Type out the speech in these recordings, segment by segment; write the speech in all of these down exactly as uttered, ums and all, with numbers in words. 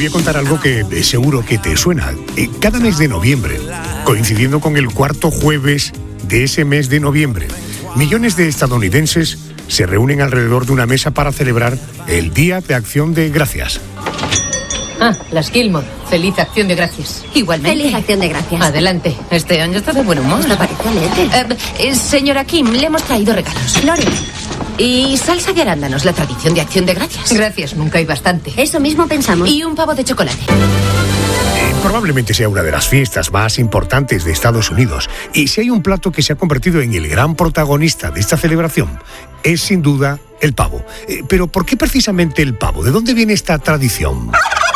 voy a contar algo que eh, seguro que te suena. Eh, cada mes de noviembre, coincidiendo con el cuarto jueves de ese mes de noviembre, millones de estadounidenses se reúnen alrededor de una mesa para celebrar el Día de Acción de Gracias. Ah, las Gilmore. Feliz Acción de Gracias. Igualmente. Feliz Acción de Gracias. Adelante. Este año está de buen humor. Esto parece alegre. Eh, eh, señora Kim, le hemos traído regalos. Flores. Y salsa de arándanos, la tradición de Acción de Gracias. Gracias, nunca hay bastante. Eso mismo pensamos. Y un pavo de chocolate. Eh, probablemente sea una de las fiestas más importantes de Estados Unidos. Y si hay un plato que se ha convertido en el gran protagonista de esta celebración, es sin duda el pavo. Eh, pero ¿por qué precisamente el pavo? ¿De dónde viene esta tradición?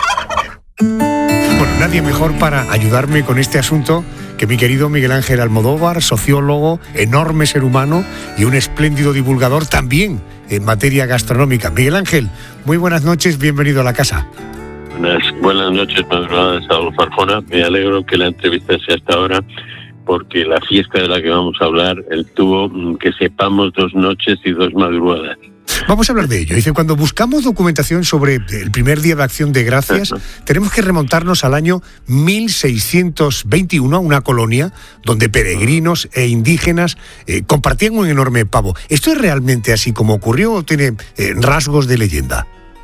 Bueno, nadie mejor para ayudarme con este asunto que mi querido Miguel Ángel Almodóvar, sociólogo, enorme ser humano y un espléndido divulgador también en materia gastronómica. Miguel Ángel, muy buenas noches, bienvenido a la casa. Buenas, buenas noches, madrugadas, Adolfo Arjona. Me alegro que la entrevista sea hasta ahora, porque la fiesta de la que vamos a hablar, él tuvo, que sepamos, dos noches y dos madrugadas. Vamos a hablar de ello. Dice, cuando buscamos documentación sobre el primer Día de Acción de Gracias, tenemos que remontarnos al año mil seiscientos veintiuno, a una colonia donde peregrinos e indígenas eh, compartían un enorme pavo. ¿Esto es realmente así como ocurrió o tiene eh, rasgos de leyenda?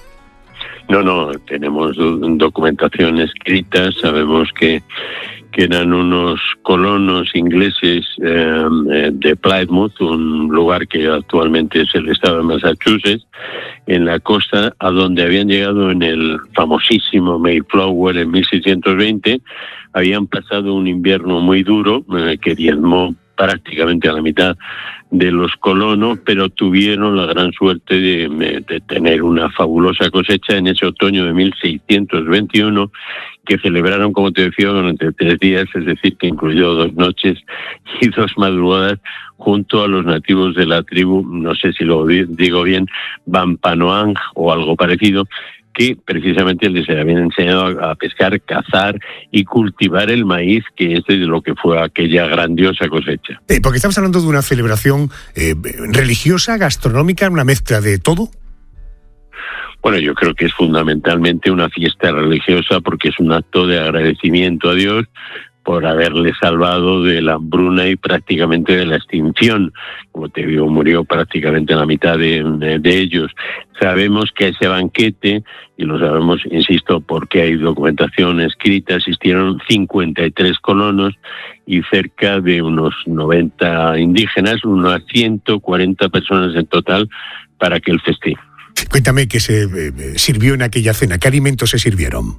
No, no, tenemos documentación escrita, sabemos que que eran unos colonos ingleses eh, de Plymouth, un lugar que actualmente es el estado de Massachusetts, en la costa, a donde habían llegado en el famosísimo Mayflower en mil seiscientos veinte. Habían pasado un invierno muy duro eh, que diezmó prácticamente a la mitad de los colonos, pero tuvieron la gran suerte de, de tener una fabulosa cosecha en ese otoño de mil seiscientos veintiuno, que celebraron, como te decía, durante tres días, es decir, que incluyó dos noches y dos madrugadas, junto a los nativos de la tribu, no sé si lo digo bien, Wampanoag o algo parecido, que precisamente les habían enseñado a pescar, cazar y cultivar el maíz, que es de lo que fue aquella grandiosa cosecha. Eh, porque estamos hablando de una celebración eh, religiosa, gastronómica, una mezcla de todo. Bueno, yo creo que es fundamentalmente una fiesta religiosa, porque es un acto de agradecimiento a Dios por haberle salvado de la hambruna y prácticamente de la extinción. Como te digo, murió prácticamente la mitad de, de, de ellos. Sabemos que a ese banquete, y lo sabemos, insisto, porque hay documentación escrita, asistieron cincuenta y tres colonos y cerca de unos noventa indígenas, unas ciento cuarenta personas en total para aquel festín. Cuéntame qué se eh, sirvió en aquella cena, qué alimentos se sirvieron.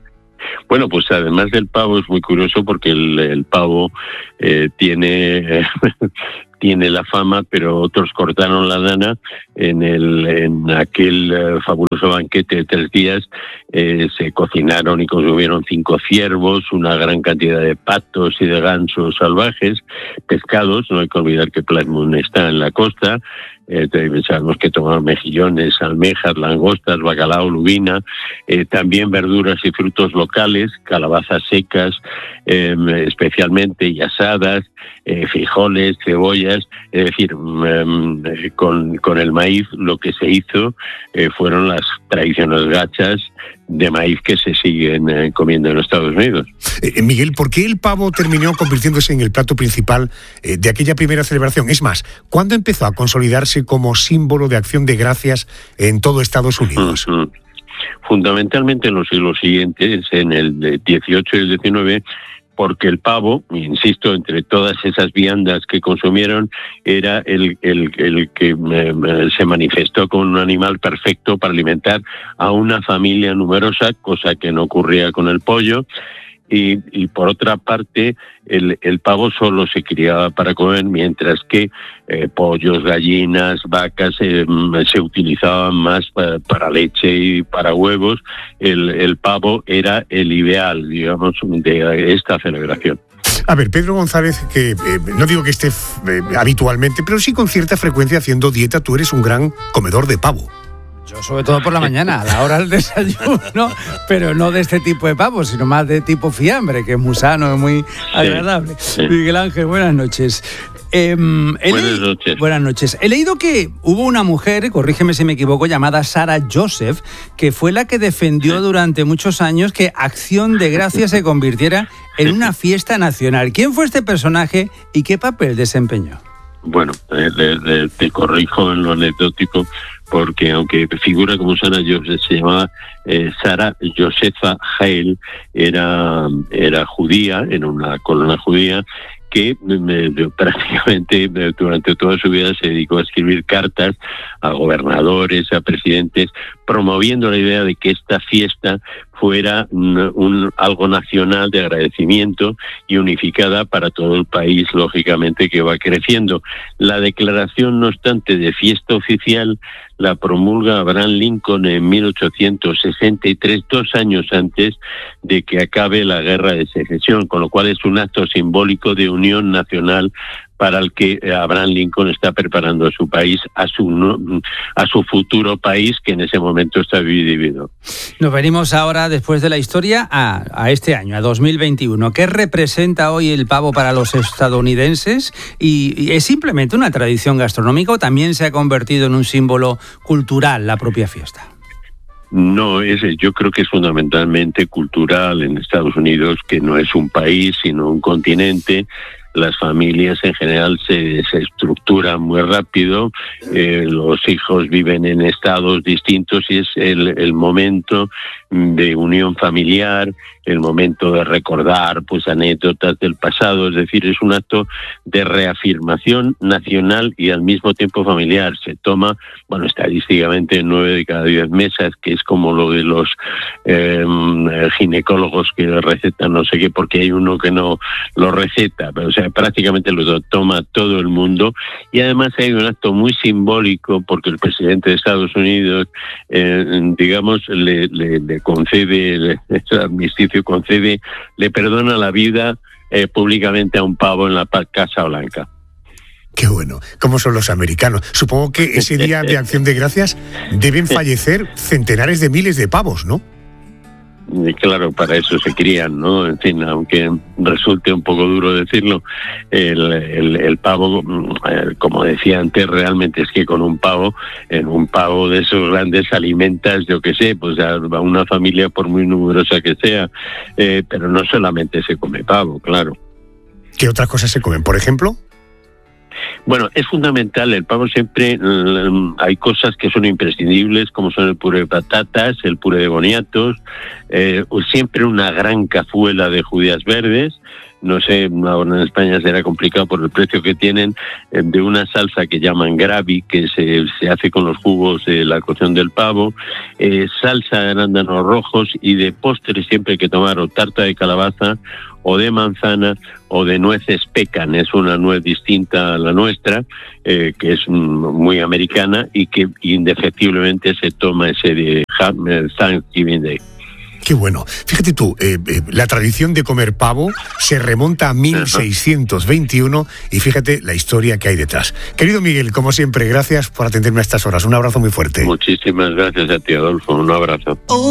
Bueno, pues además del pavo es muy curioso, porque el, el pavo eh, tiene eh, tiene la fama, pero otros cortaron la lana en el en aquel eh, fabuloso banquete de tres días. Eh, se cocinaron y consumieron cinco ciervos, una gran cantidad de patos y de gansos salvajes, pescados. No hay que olvidar que Plymouth está en la costa. Eh, sabemos que tomaron mejillones, almejas, langostas, bacalao, lubina, eh, también verduras y frutos locales, calabazas secas eh, especialmente y asadas, eh, frijoles, cebollas. Es decir, eh, con, con el maíz lo que se hizo eh, fueron las tradicionales gachas de maíz que se siguen eh, comiendo en Estados Unidos. Eh, Miguel, ¿por qué el pavo terminó convirtiéndose en el plato principal eh, de aquella primera celebración? Es más, ¿cuándo empezó a consolidarse como símbolo de acción de gracias en todo Estados Unidos? Uh-huh. Fundamentalmente en los siglos siguientes, en el dieciocho y el diecinueve, porque el pavo, insisto, entre todas esas viandas que consumieron, era el, el, el que eh, se manifestó como un animal perfecto para alimentar a una familia numerosa, cosa que no ocurría con el pollo. Y, y por otra parte, el, el pavo solo se criaba para comer, mientras que eh, pollos, gallinas, vacas eh, se utilizaban más para, para leche y para huevos. El, el pavo era el ideal, digamos, de esta celebración. A ver, Pedro González, que eh, no digo que esté eh, habitualmente, pero sí con cierta frecuencia haciendo dieta, tú eres un gran comedor de pavo. Yo sobre todo por la mañana, a la hora del desayuno, pero no de este tipo de pavo, sino más de tipo fiambre, que es muy sano, es muy agradable. Sí, sí. Miguel Ángel, buenas noches. Eh, buenas noches. Buenas noches. He leído que hubo una mujer, corrígeme si me equivoco, llamada Sarah Joseph, que fue la que defendió durante muchos años que Acción de Gracias se convirtiera en una fiesta nacional. ¿Quién fue este personaje y qué papel desempeñó? Bueno, eh, le, le, te corrijo en lo anecdótico, porque aunque figura como Sarah Joseph, se llamaba eh, Sarah Josepha Heil, era, era judía, en una colonia judía, que eh, prácticamente eh, durante toda su vida se dedicó a escribir cartas a gobernadores, a presidentes, promoviendo la idea de que esta fiesta fuera un, un, algo nacional de agradecimiento y unificada para todo el país, lógicamente, que va creciendo. La declaración, no obstante, de fiesta oficial la promulga Abraham Lincoln en mil ochocientos sesenta y tres, dos años antes de que acabe la Guerra de Secesión, con lo cual es un acto simbólico de unión nacional para el que Abraham Lincoln está preparando a su país, a su a su futuro país, que en ese momento está dividido. Nos venimos ahora, después de la historia, a, a este año, a dos mil veintiuno. ¿Qué representa hoy el pavo para los estadounidenses? ¿Y, y es simplemente una tradición gastronómica o también se ha convertido en un símbolo cultural la propia fiesta? No, es, yo creo que es fundamentalmente cultural en Estados Unidos, que no es un país, sino un continente. Las familias en general se, se estructuran muy rápido, eh, los hijos viven en estados distintos y es el, el momento de unión familiar, el momento de recordar pues anécdotas del pasado, es decir, es un acto de reafirmación nacional y al mismo tiempo familiar. Se toma, bueno, estadísticamente nueve de cada diez mesas, que es como lo de los eh, ginecólogos que recetan no sé qué, porque hay uno que no lo receta, pero o sea, prácticamente lo toma todo el mundo. Y además hay un acto muy simbólico, porque el presidente de Estados Unidos, eh, digamos, le, le, le concede, el armisticio concede, le perdona la vida eh, públicamente a un pavo en la Casa Blanca. Qué bueno. ¿Cómo son los americanos? Supongo que ese día de Acción de Gracias deben fallecer centenares de miles de pavos, ¿no? Y claro, para eso se crían, ¿no? En fin, aunque resulte un poco duro decirlo, el, el, el pavo, como decía antes, realmente es que con un pavo, en un pavo de esos grandes alimentas, yo qué sé, pues a una familia por muy numerosa que sea, eh, pero no solamente se come pavo, claro. ¿Qué otras cosas se comen, por ejemplo? Bueno, es fundamental, el pavo siempre, um, hay cosas que son imprescindibles, como son el puré de patatas, el puré de boniatos, eh, siempre una gran cazuela de judías verdes. No sé, ahora en España será complicado por el precio que tienen, eh, de una salsa que llaman gravy, que se, se hace con los jugos de la cocción del pavo, eh, salsa de arándanos rojos, y de postre siempre hay que tomar o tarta de calabaza, o de manzana, o de nueces pecan. Es una nuez distinta a la nuestra, eh, que es muy americana y que indefectiblemente se toma ese de Thanksgiving Day. Qué bueno. Fíjate tú, eh, eh, la tradición de comer pavo se remonta a mil seiscientos veintiuno y fíjate la historia que hay detrás. Querido Miguel, como siempre, gracias por atenderme a estas horas. Un abrazo muy fuerte. Muchísimas gracias a ti, Adolfo. Un abrazo.